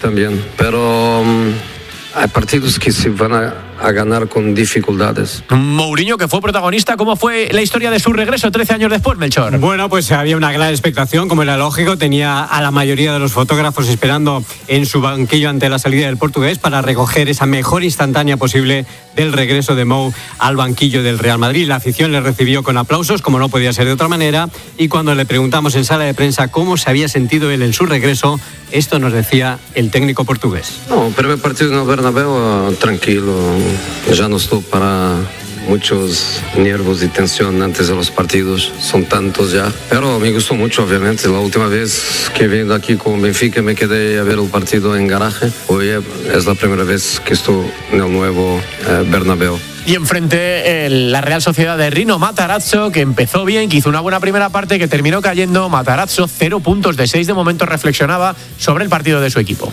también, pero hay partidos que se van a ganar con dificultades. Mourinho, que fue protagonista, ¿cómo fue la historia de su regreso 13 años después, Melchor? Bueno, pues había una gran expectación, como era lógico. Tenía a la mayoría de los fotógrafos esperando en su banquillo ante la salida del portugués para recoger esa mejor instantánea posible del regreso de Mou al banquillo del Real Madrid. La afición le recibió con aplausos, como no podía ser de otra manera, y cuando le preguntamos en sala de prensa cómo se había sentido él en su regreso, esto nos decía el técnico portugués. No, primer partido en el Bernabéu, tranquilo. Ya no estoy para muchos nervios y tensión antes de los partidos, son tantos ya. Pero me gustó mucho, obviamente. La última vez que vine aquí con Benfica me quedé a ver el partido en garaje. Hoy es la primera vez que estoy en el nuevo Bernabéu. Y enfrente la Real Sociedad de Rino Matarazzo, que empezó bien, que hizo una buena primera parte, que terminó cayendo. Matarazzo, 0 puntos de 6 de momento, reflexionaba sobre el partido de su equipo.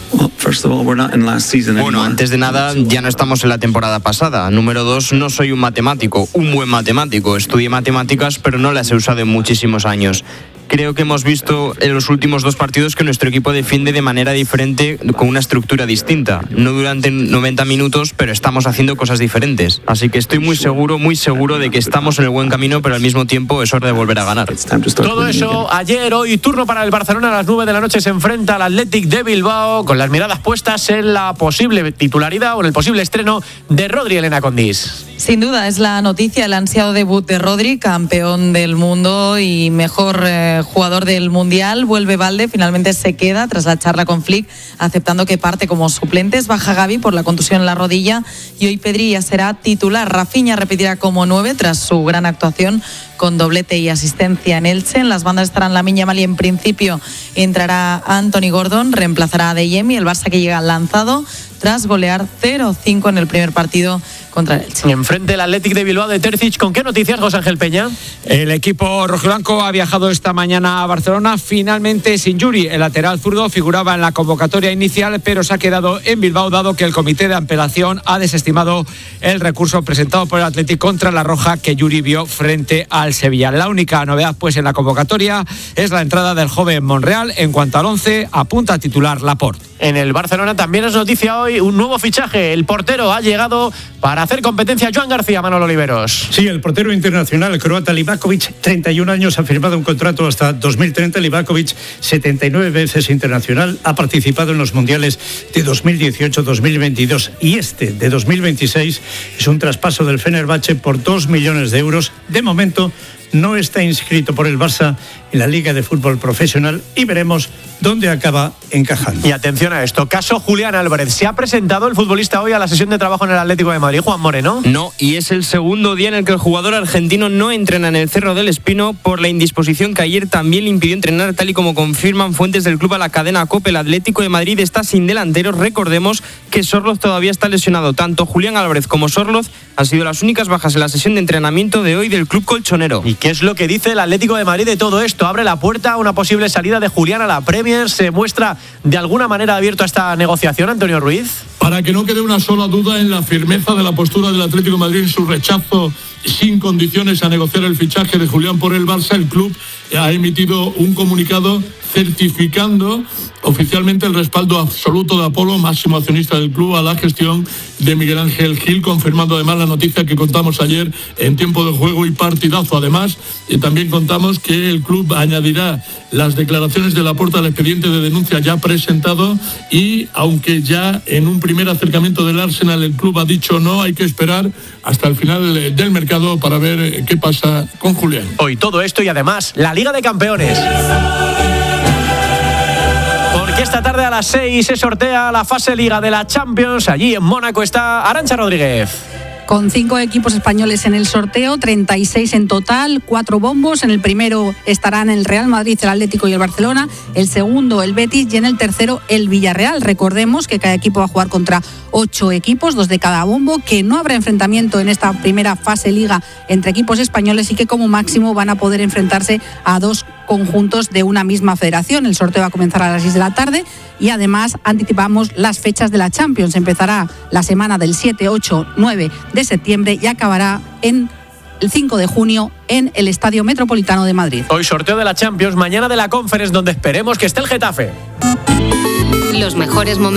Bueno, antes de nada, ya no estamos en la temporada pasada. Número 2, no soy un matemático, un buen matemático. Estudié matemáticas, pero no las he usado en muchísimos años. Creo que hemos visto en los últimos 2 partidos que nuestro equipo defiende de manera diferente, con una estructura distinta. No durante 90 minutos, pero estamos haciendo cosas diferentes. Así que estoy muy seguro de que estamos en el buen camino, pero al mismo tiempo es hora de volver a ganar. Todo eso ayer, hoy, turno para el Barcelona. A las 9 de la noche se enfrenta al Athletic de Bilbao, con las miradas puestas en la posible titularidad o en el posible estreno de Rodri. Elena Condis. Sin duda es la noticia, el ansiado debut de Rodri, campeón del mundo y mejor jugador del Mundial. Vuelve Valde, finalmente se queda tras la charla con Flick, aceptando que parte como suplentes. Baja Gavi por la contusión en la rodilla y hoy Pedri ya será titular. Rafinha repetirá como 9 tras su gran actuación con doblete y asistencia en Elche. En las bandas estarán Lamine Yamal y en principio entrará Anthony Gordon, reemplazará a Adeyemi, el Barça que llega lanzado tras golear 0-5 en el primer partido contra el Elche. Enfrente el Athletic de Bilbao de Terzic. ¿Con qué noticias, José Ángel Peña? El equipo rojiblanco ha viajado esta mañana a Barcelona, finalmente sin Yuri. El lateral zurdo figuraba en la convocatoria inicial, pero se ha quedado en Bilbao, dado que el comité de apelación ha desestimado el recurso presentado por el Athletic contra la roja que Yuri vio frente al Sevilla. La única novedad, pues, en la convocatoria es la entrada del joven Monreal. En cuanto al 11, apunta a titular Laporte. En el Barcelona también es noticia hoy un nuevo fichaje. El portero ha llegado para hacer competencia a Joan García. Manolo Oliveros. Sí, el portero internacional croata Livakovic, 31 años, ha firmado un contrato hasta 2030. Livakovic, 79 veces internacional, ha participado en los mundiales de 2018, 2022 y este de 2026 es un traspaso del Fenerbahce por 2 millones de euros. De momento no está inscrito por el Barça en la Liga de Fútbol Profesional y veremos dónde acaba encajando. Y atención a esto, caso Julián Álvarez. ¿Se ha presentado el futbolista hoy a la sesión de trabajo en el Atlético de Madrid, Juan Moreno? No, y es el segundo día en el que el jugador argentino no entrena en el Cerro del Espino por la indisposición que ayer también le impidió entrenar, tal y como confirman fuentes del club a la cadena COPE. El Atlético de Madrid está sin delanteros. Recordemos que Sorloz todavía está lesionado. Tanto Julián Álvarez como Sorloz han sido las únicas bajas en la sesión de entrenamiento de hoy del club colchonero. ¿Y qué es lo que dice el Atlético de Madrid de todo esto? ¿Abre la puerta a una posible salida de Julián a la Premier? ¿Se muestra de alguna manera abierto a esta negociación, Antonio Ruiz? Para que no quede una sola duda en la firmeza de la postura del Atlético de Madrid en su rechazo sin condiciones a negociar el fichaje de Julián por el Barça, el club ha emitido un comunicado certificando oficialmente el respaldo absoluto de Apolo, máximo accionista del club, a la gestión de Miguel Ángel Gil, confirmando además la noticia que contamos ayer en tiempo de juego y partidazo. Además, también contamos que el club añadirá las declaraciones de Laporta al expediente de denuncia ya presentado y, aunque ya en un primer acercamiento del Arsenal el club ha dicho no, hay que esperar hasta el final del mercado para ver qué pasa con Julián. Hoy todo esto y además la Liga de Campeones. Porque esta tarde a las 6 se sortea la fase Liga de la Champions. Allí en Mónaco está Arantxa Rodríguez. Con 5 equipos españoles en el sorteo, 36 en total, 4 bombos. En el primero estarán el Real Madrid, el Atlético y el Barcelona. El segundo, el Betis, y en el tercero, el Villarreal. Recordemos que cada equipo va a jugar contra 8 equipos, 2 de cada bombo, que no habrá enfrentamiento en esta primera fase Liga entre equipos españoles y que como máximo van a poder enfrentarse a 2 conjuntos de una misma federación. El sorteo va a comenzar a las 6 de la tarde y además anticipamos las fechas de la Champions. Empezará la semana del 7, 8, 9 de septiembre y acabará en el 5 de junio en el Estadio Metropolitano de Madrid. Hoy sorteo de la Champions, mañana de la Conference, donde esperemos que esté el Getafe. Los mejores momentos.